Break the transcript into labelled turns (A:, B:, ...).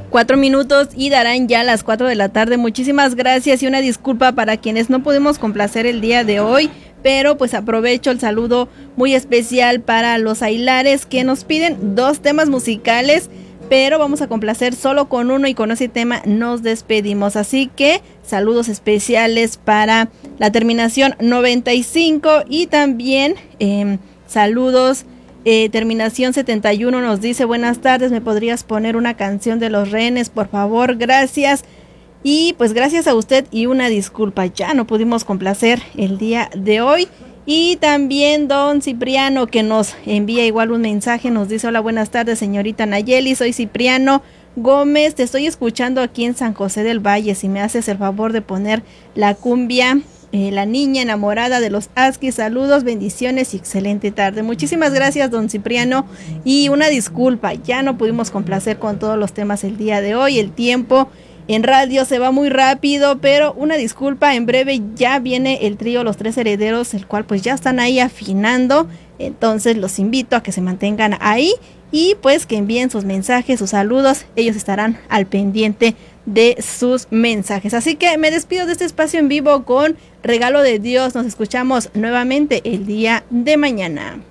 A: 4 minutos y darán ya las 4 de la tarde. Muchísimas gracias y una disculpa para quienes no pudimos complacer el día de hoy, pero pues aprovecho el saludo muy especial para los Aguilares que nos piden 2 temas musicales, pero vamos a complacer solo con uno y con ese tema nos despedimos. Así que saludos especiales para la terminación 95 y también saludos. Terminación 71 nos dice: buenas tardes, ¿me podrías poner una canción de Los Rehenes, por favor? Gracias. Y pues gracias a usted y una disculpa, ya no pudimos complacer el día de hoy. Y también don Cipriano, que nos envía igual un mensaje, nos dice: hola, buenas tardes señorita Nayeli, soy Cipriano Gómez, te estoy escuchando aquí en San José del Valle, si me haces el favor de poner la cumbia La Niña Enamorada de los Asquis. Saludos, bendiciones y excelente tarde. Muchísimas gracias don Cipriano y una disculpa, ya no pudimos complacer con todos los temas el día de hoy, el tiempo en radio se va muy rápido, pero una disculpa, en breve ya viene el trío Los Tres Herederos, el cual pues ya están ahí afinando, entonces los invito a que se mantengan ahí y pues que envíen sus mensajes, sus saludos, ellos estarán al pendiente de sus mensajes. Así que me despido de este espacio en vivo con Regalo de Dios, nos escuchamos nuevamente el día de mañana.